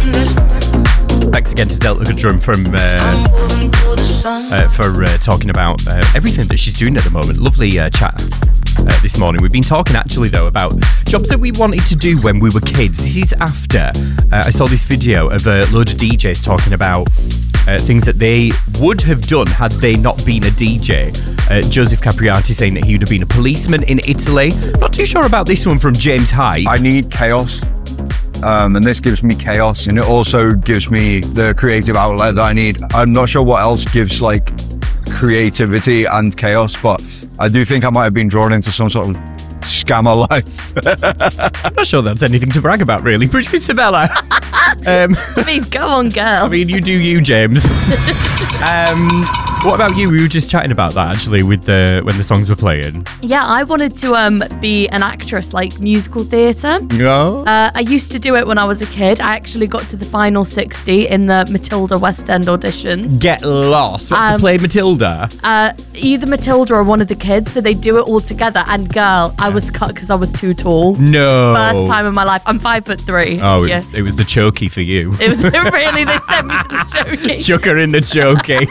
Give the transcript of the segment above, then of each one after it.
Thanks again to Delta Drum for talking about everything that she's doing at the moment. Lovely chat this morning. We've been talking actually though about jobs that we wanted to do when we were kids. This is after I saw this video of a load of DJs talking about things that they would have done had they not been a DJ. Joseph Capriati saying that he would have been a policeman in Italy. Not too sure about this one from James Hyde. I need chaos. And this gives me chaos, and it also gives me the creative outlet that I need. I'm not sure what else gives like creativity and chaos, but I do think I might have been drawn into some sort of scammer life. I'm not sure that's anything to brag about, really. Producer Bella. I mean, go on, girl. I mean, you do you, James. What about you? We were just chatting about that actually with when the songs were playing. Yeah, I wanted to be an actress, like musical theatre. No. I used to do it when I was a kid. I actually got to the final 60 in the Matilda West End auditions. Get lost. What, to play Matilda? Either Matilda or one of the kids, so they do it all together. And girl, I was cut because I was too tall. No. First time in my life. I'm 5'3". Oh, yeah. it was the chokey for you. It was really, they sent me to the chokey. Chuck her in the chokey.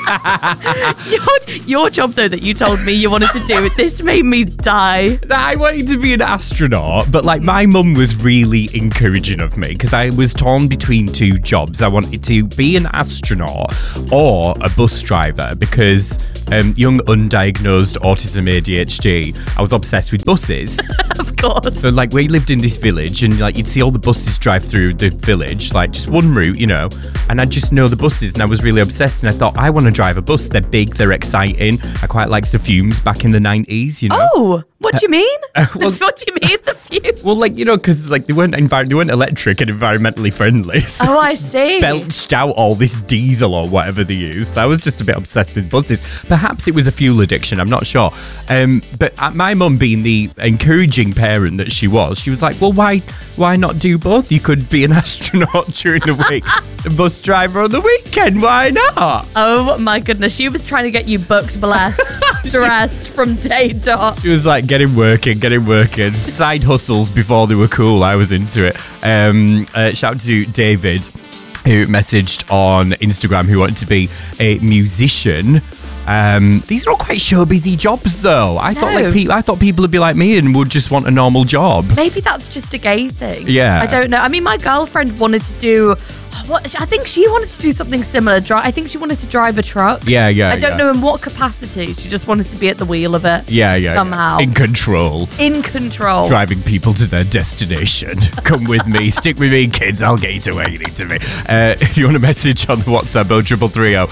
Your job, though, that you told me you wanted to do, this made me die. I wanted to be an astronaut, but like my mum was really encouraging of me because I was torn between two jobs. I wanted to be an astronaut or a bus driver because young undiagnosed autism ADHD, I was obsessed with buses. Of course. So like we lived in this village and like you'd see all the buses drive through the village, like just one route, you know, and I just know the buses and I was really obsessed and I thought I want to drive a bus. They're big, they're exciting. I quite liked the fumes back in the 90s, you know. Oh, what do you mean? What do you mean, the fumes? Well, like, you know, because like they weren't electric and environmentally friendly. So oh, I see. Belched out all this diesel or whatever they used. So I was just a bit obsessed with buses. Perhaps it was a fuel addiction, I'm not sure. But my mum, being the encouraging parent that she was like, well, why not do both? You could be an astronaut during the week, a bus driver on the weekend. Why not? Oh my goodness, she was trying to get you booked, blessed, stressed from day dot. She was like, get him working. Side hustles before they were cool. I was into it. Shout out to David, who messaged on Instagram who wanted to be a musician. These are all quite showbizy jobs, though. I thought people would be like me and would just want a normal job. Maybe that's just a gay thing. Yeah. I don't know. I mean, my girlfriend wanted to do... I think she wanted to do something similar. I think she wanted to drive a truck. Yeah. I don't know in what capacity. She just wanted to be at the wheel of it. Yeah. Somehow. In control. Driving people to their destination. Come with me. Stick with me, kids. I'll get you to where you need to be. If you want a message on the WhatsApp, 0330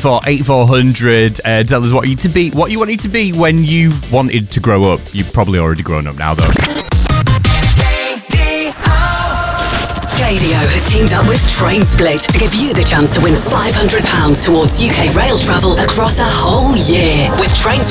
048 tell us what you wanted to be when you wanted to grow up. You've probably already grown up now, though. Radio has teamed up with Train Split to give you the chance to win £500 towards UK rail travel across a whole year. With Train